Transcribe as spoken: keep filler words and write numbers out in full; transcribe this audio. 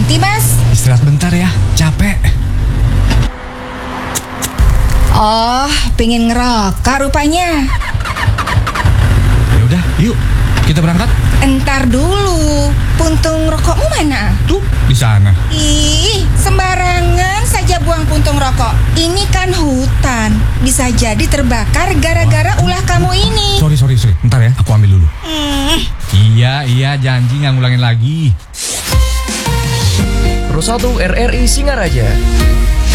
Berhenti, Mas. Istirahat bentar ya, capek. Oh, pengen ngerokok rupanya. Ya udah, yuk kita berangkat. Entar dulu, puntung rokokmu mana? Tuh, di sana. Ih, sembarangan saja buang puntung rokok. Ini kan hutan, bisa jadi terbakar gara-gara ulah kamu ini. Sorry, sorry, sorry. Ntar ya, aku ambil dulu. Hmm. Iya, iya, janji nggak ngulangin lagi. Pro satu R R I Singaraja.